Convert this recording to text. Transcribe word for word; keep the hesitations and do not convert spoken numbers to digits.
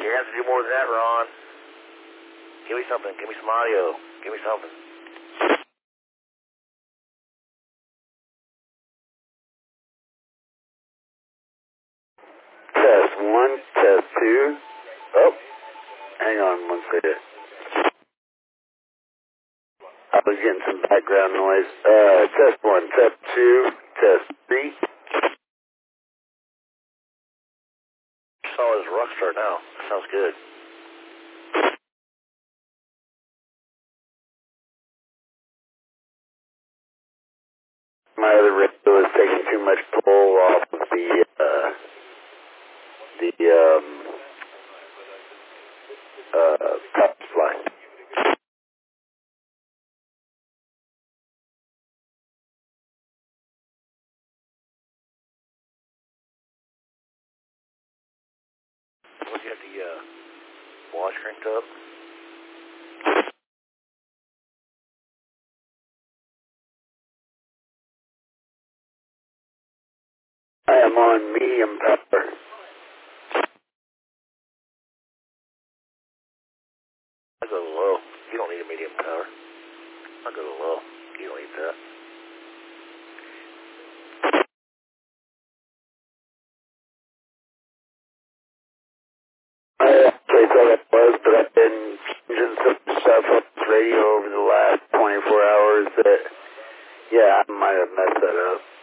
You have to do more than that, Ron. Give me something. Give me some audio. Give me something. Test one, test two. Oh, hang on one second. I was getting some background noise. Uh, test one, test two, test three. Solid as a rock star now. Sounds good. My other radio is taking too much pull off of the, uh, the, um, uh, top line. What, you have the, uh, watch cranked up? I am on medium power. I go to low. You don't need a medium power. I go to low. You don't need that. I actually thought it was, but I've been changing some stuff on this radio over the last twenty-four hours that, yeah, I might have messed that up.